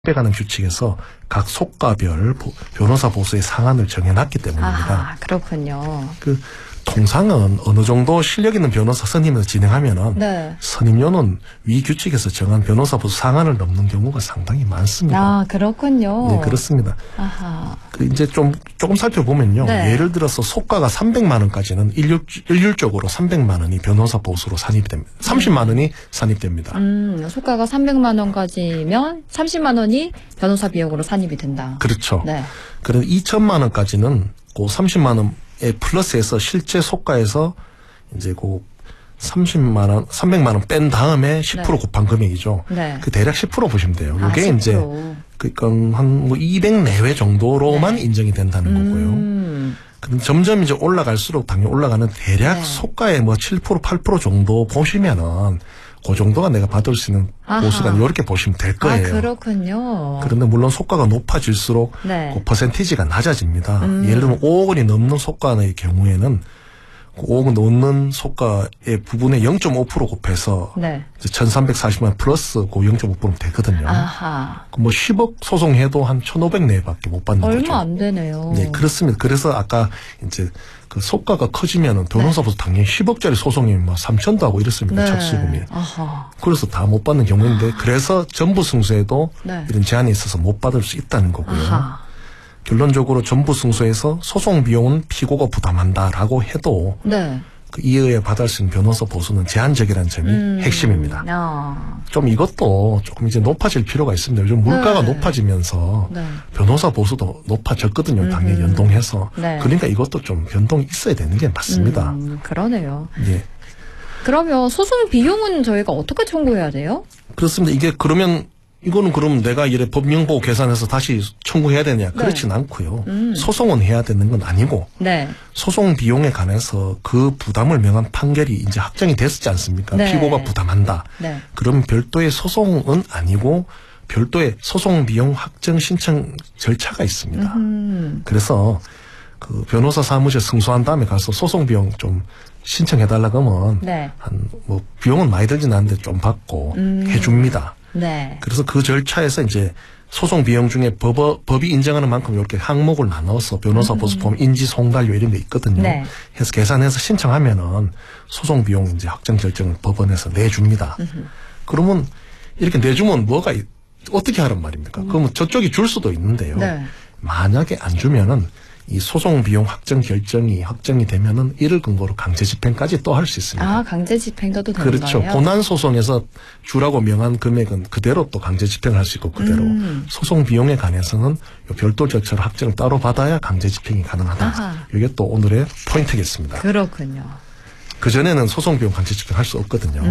빼가는 규칙에서 각 속가별 변호사 보수의 상한을 정해놨기 때문입니다. 아, 그렇군요. 통상은 어느 정도 실력 있는 변호사 선임에서 진행하면은 네. 선임료는 위 규칙에서 정한 변호사 보수 상한을 넘는 경우가 상당히 많습니다. 아, 그렇군요. 네, 그렇습니다. 아하. 이제 조금 살펴보면요. 네. 예를 들어서 속가가 300만 원까지는 일률적으로 300만 원이 변호사 보수로 산입이 됩니다. 30만 원이 산입됩니다. 속가가 300만 원까지면 30만 원이 변호사 비용으로 산입이 된다. 그렇죠. 네. 그래서 2천만 원까지는 그 30만 원에 플러스해서 실제 속가에서 이제 그 30만 원, 300만 원 뺀 다음에 10% 네. 곱한 금액이죠. 네. 그 대략 10% 보시면 돼요. 이게 10%. 이제 그러니까 한 뭐 200 내외 정도로만 네. 인정이 된다는 거고요. 그럼 점점 이제 올라갈수록 당연히 올라가는 대략 네. 속가의 뭐 7%, 8% 정도 보시면은 그 정도가 내가 받을 수 있는 아하. 보수가 이렇게 보시면 될 거예요. 아, 그렇군요. 그런데 물론 속가가 높아질수록 네. 그 퍼센티지가 낮아집니다. 예를 들면 5억 원이 넘는 속가의 경우에는 그 5억 원 넘는 속가의 부분에 0.5% 곱해서 네. 이제 1,340만 플러스 그 0.5%면 되거든요. 아하. 뭐 10억 소송해도 한 1,500 내외밖에 못 받는 거죠. 얼마 안 되네요. 네, 그렇습니다. 그래서 아까 이제 그 속가가 커지면은 변호사보다 당연히 10억짜리 소송이면 뭐 3천도 하고 이렇습니다. 네. 착수금이. 아하. 그래서 다 못 받는 경우인데 그래서 전부 승소에도 네. 이런 제한이 있어서 못 받을 수 있다는 거고요. 아하. 결론적으로 전부 승소에서 소송 비용은 피고가 부담한다라고 해도 네. 그 이에 받을 수 있는 변호사 보수는 제한적이라는 점이 핵심입니다. 좀 이것도 조금 이제 높아질 필요가 있습니다. 요즘 물가가 네. 높아지면서 네. 변호사 보수도 높아졌거든요. 당연히 연동해서. 네. 그러니까 이것도 좀 변동이 있어야 되는 게 맞습니다. 그러네요. 예. 그러면 소송 비용은 저희가 어떻게 청구해야 돼요? 그렇습니다. 이게 그러면 이거는 그럼 내가 이래 법령 보고 계산해서 다시 청구해야 되냐? 그렇진 않고요. 소송은 해야 되는 건 아니고 네. 소송 비용에 관해서 그 부담을 명한 판결이 이제 확정이 됐지 않습니까? 네. 피고가 부담한다. 네. 그럼 별도의 소송은 아니고 별도의 소송 비용 확정 신청 절차가 있습니다. 그래서 그 변호사 사무실 승소한 다음에 가서 소송 비용 좀 신청해달라고 하면 네. 한 뭐 비용은 많이 들진 않는데 좀 받고 해줍니다. 네. 그래서 그 절차에서 이제 소송 비용 중에 법이 인정하는 만큼 이렇게 항목을 나눠서 변호사 보수품 인지 송달료 이런 게 있거든요. 네. 해서 계산해서 신청하면은 소송 비용 이제 확정 결정을 법원에서 내줍니다. 그러면 이렇게 내주면 어떻게 하란 말입니까? 그러면 저쪽이 줄 수도 있는데요. 네. 만약에 안 주면은 이 소송 비용 확정이 되면은 이를 근거로 강제 집행까지 또 할 수 있습니다. 아, 강제 집행도 되는 그렇죠. 거예요? 고난 소송에서 주라고 명한 금액은 그대로 또 강제 집행할 수 있고 그대로 소송 비용에 관해서는 별도 절차로 확정을 따로 받아야 강제 집행이 가능하다. 아하. 이게 또 오늘의 포인트겠습니다. 그렇군요. 그전에는 소송 비용 강제 집행할 수 없거든요.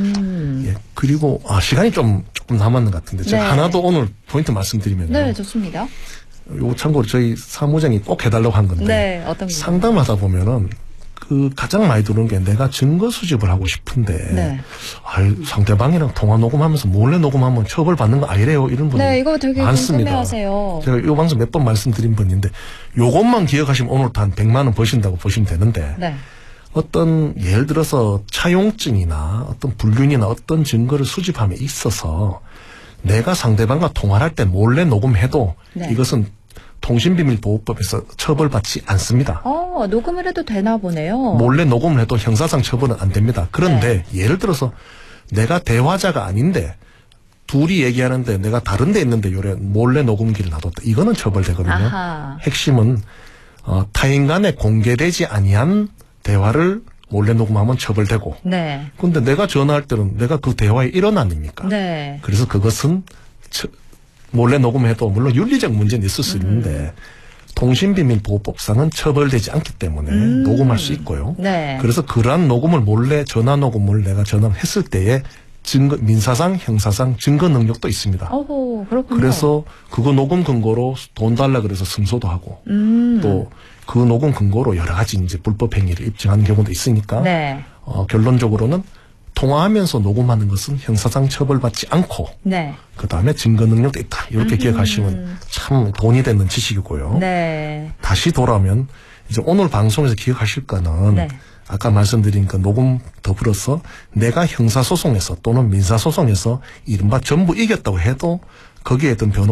예. 그리고 시간이 조금 남았는 것 같은데 제가 네. 하나 더 오늘 포인트 말씀드리면요. 네, 좋습니다. 요 참고로 저희 사무장이 꼭 해달라고 한 건데 네, 어떤 게? 상담하다 보면은 그 가장 많이 들은 게 내가 증거 수집을 하고 싶은데 네. 상대방이랑 통화 녹음하면서 몰래 녹음하면 처벌받는 거 아니래요 이런 분이 네, 이거 되게 많습니다. 궁금해하세요. 제가 이 방송 몇 번 말씀드린 분인데 요것만 기억하시면 오늘부터 한 100만 원 버신다고 보시면 되는데 네. 어떤 예를 들어서 차용증이나 어떤 불륜이나 어떤 증거를 수집함에 있어서 내가 상대방과 통화를 할 때 몰래 녹음해도 네. 이것은 통신비밀보호법에서 처벌받지 않습니다. 녹음을 해도 되나 보네요. 몰래 녹음을 해도 형사상 처벌은 안 됩니다. 그런데 예를 들어서 내가 대화자가 아닌데 둘이 얘기하는데 내가 다른 데 있는데 요래 몰래 녹음기를 놔뒀다. 이거는 처벌되거든요. 아하. 핵심은 타인 간에 공개되지 아니한 대화를 몰래 녹음하면 처벌되고 네. 근데 내가 전화할 때는 내가 그 대화의 일원 아닙니까? 네. 그래서 그것은 몰래 녹음해도 물론 윤리적 문제는 있을 수 있는데 통신비밀보호법상은 처벌되지 않기 때문에 녹음할 수 있고요. 네. 그래서 그러한 녹음을 몰래 전화 녹음을 내가 전화를 했을 때에 증거 민사상 형사상 증거 능력도 있습니다. 그렇군요. 그래서 그거 녹음 근거로 돈 달라 그래서 승소도 하고 또 그 녹음 근거로 여러 가지 이제 불법 행위를 입증하는 경우도 있으니까 네. 결론적으로는 통화하면서 녹음하는 것은 형사상 처벌받지 않고 네. 그다음에 증거 능력도 있다. 이렇게 기억하시면 참 돈이 되는 지식이고요. 네. 다시 돌아오면 이제 오늘 방송에서 기억하실 거는 네. 아까 말씀드린 그 녹음 더불어서 내가 형사소송에서 또는 민사소송에서 이른바 전부 이겼다고 해도 거기에 어떤